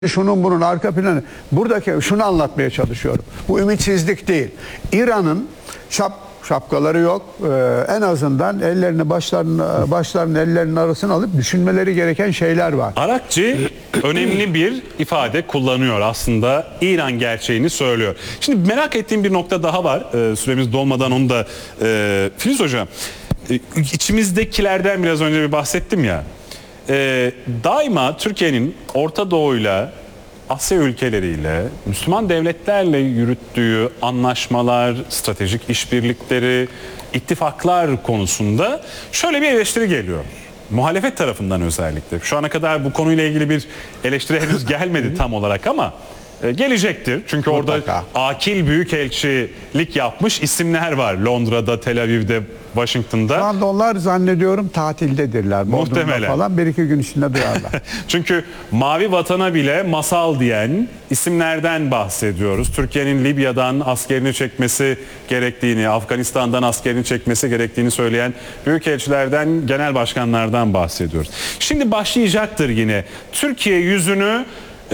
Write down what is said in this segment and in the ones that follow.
şunun bunun arka planı. Buradaki şunu anlatmaya çalışıyorum. Bu ümitsizlik değil. İran'ın şapkaları yok. En azından ellerini başlarının ellerinin arasına alıp düşünmeleri gereken şeyler var. Arakçı önemli bir ifade kullanıyor aslında. İran gerçeğini söylüyor. Şimdi merak ettiğim bir nokta daha var. Süremiz dolmadan onu da Filiz Hocam, içimizdekilerden biraz önce bir bahsettim ya. Daima Türkiye'nin Orta Doğu'yla, Asya ülkeleriyle, Müslüman devletlerle yürüttüğü anlaşmalar, stratejik işbirlikleri, ittifaklar konusunda şöyle bir eleştiri geliyor. Muhalefet tarafından özellikle. Şu ana kadar bu konuyla ilgili bir eleştiri henüz gelmedi tam olarak ama gelecektir. Çünkü orada akil büyükelçilik yapmış isimler var. Londra'da, Tel Aviv'de, Washington'da. Şu anda onlar zannediyorum tatildedirler. Muhtemelen. Falan bir iki gün içinde duyarlar. Çünkü mavi vatana bile masal diyen isimlerden bahsediyoruz. Türkiye'nin Libya'dan askerini çekmesi gerektiğini, Afganistan'dan askerini çekmesi gerektiğini söyleyen büyükelçilerden, genel başkanlardan bahsediyoruz. Şimdi başlayacaktır yine. Türkiye yüzünü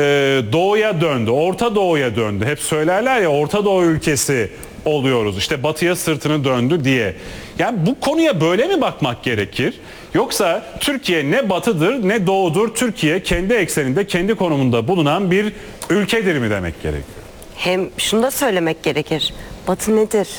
doğuya döndü, Orta Doğu'ya döndü. Hep söylerler ya, Orta Doğu ülkesi oluyoruz. İşte batıya sırtını döndü diye. Yani bu konuya böyle mi bakmak gerekir? Yoksa Türkiye ne batıdır ne doğudur. Türkiye kendi ekseninde, kendi konumunda bulunan bir ülkedir mi demek gerekiyor? Hem şunu da söylemek gerekir. Batı nedir?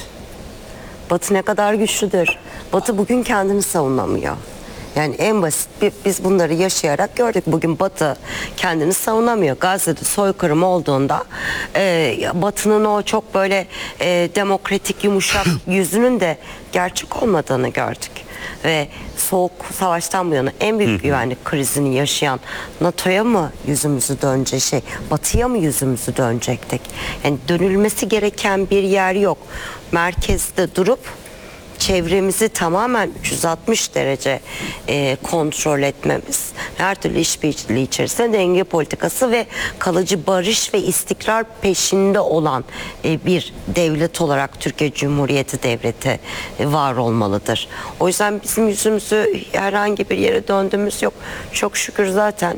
Batı ne kadar güçlüdür? Batı bugün kendini savunamıyor. Yani en basit biz bunları yaşayarak gördük. Bugün Batı kendini savunamıyor. Gazze'de soykırım olduğunda Batı'nın o çok böyle demokratik, yumuşak yüzünün de gerçek olmadığını gördük. Ve Soğuk Savaş'tan bu yana en büyük güvenlik krizini yaşayan NATO'ya mı yüzümüzü dönecek, Batı'ya mı yüzümüzü dönecektik? Yani dönülmesi gereken bir yer yok. Merkezde durup çevremizi tamamen 360 derece kontrol etmemiz, her türlü işbirliği içerisinde denge politikası ve kalıcı barış ve istikrar peşinde olan bir devlet olarak Türkiye Cumhuriyeti Devleti var olmalıdır. O yüzden bizim yüzümüzü herhangi bir yere döndüğümüz yok. Çok şükür zaten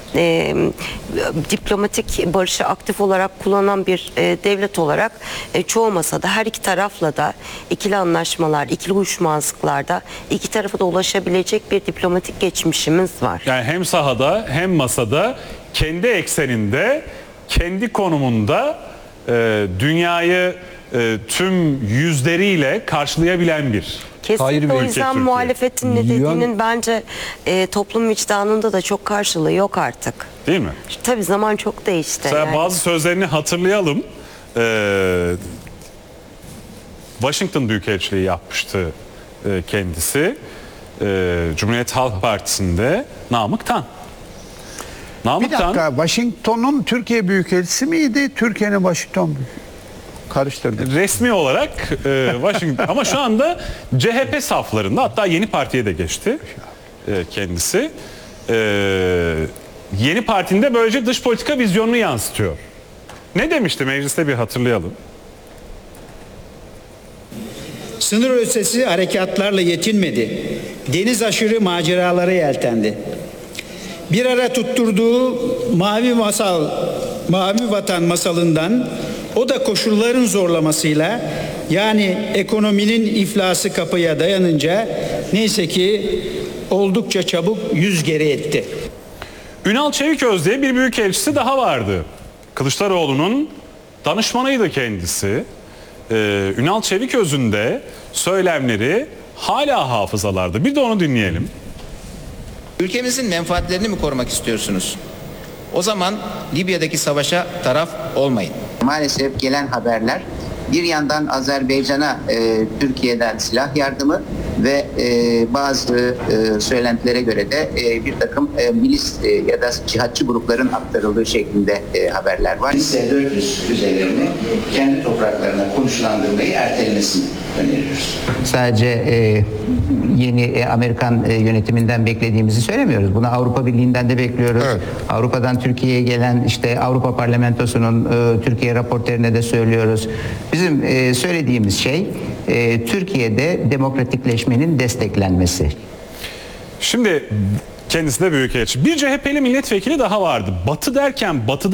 diplomatik barışı aktif olarak kullanan bir devlet olarak çoğu masada her iki tarafla da ikili anlaşmalar, ikili uyuşmazlıklarda iki tarafa da ulaşabilecek bir diplomatik geçmişimiz var. Yani hem sahada hem masada kendi ekseninde, kendi konumunda dünyayı tüm yüzleriyle karşılayabilen bir kesinlikle. O yüzden muhalefetin ne dediğinin bence toplum vicdanında da çok karşılığı yok artık. Değil mi? Tabii zaman çok değişti. Mesela yani bazı sözlerini hatırlayalım. Washington Büyükelçiliği yapmıştı kendisi. Cumhuriyet Halk Partisi'nde Namık Tan. Bir dakika, Washington'un Türkiye Büyükelçisi miydi? Türkiye'nin Washington karıştırdı. Resmi olarak Washington ama şu anda CHP saflarında, hatta Yeni Parti'ye de geçti kendisi. Yeni Parti'nde böylece dış politika vizyonunu yansıtıyor. Ne demişti mecliste, bir hatırlayalım. Sınır ötesi harekatlarla yetinmedi. Deniz aşırı maceralara yeltendi. Bir ara tutturduğu mavi vatan masalından, o da koşulların zorlamasıyla, yani ekonominin iflası kapıya dayanınca neyse ki oldukça çabuk yüz geri etti. Ünal Çeviköz diye bir büyükelçisi daha vardı. Kılıçdaroğlu'nun danışmanıydı kendisi. Ünal Çeviköz'ün de söylemleri hala hafızalarda. Bir de onu dinleyelim. Ülkemizin menfaatlerini mi korumak istiyorsunuz? O zaman Libya'daki savaşa taraf olmayın. Maalesef gelen haberler bir yandan Azerbaycan'a Türkiye'den silah yardımı ve bazı söylentilere göre de bir takım milis ya da cihatçı grupların aktarıldığı şeklinde haberler var. S-400 füzelerini kendi topraklarına konuşlandırmayı ertelemesini öneriyoruz. Sadece yeni Amerikan yönetiminden beklediğimizi söylemiyoruz. Bunu Avrupa Birliği'nden de bekliyoruz. Evet. Avrupa'dan Türkiye'ye gelen işte Avrupa Parlamentosu'nun Türkiye raporlarına da söylüyoruz. Bizim söylediğimiz şey Türkiye'de demokratikleşmenin desteklenmesi. Şimdi Kendisi de büyükelçi. Bir CHP'li milletvekili daha vardı. Batı derken Batı'da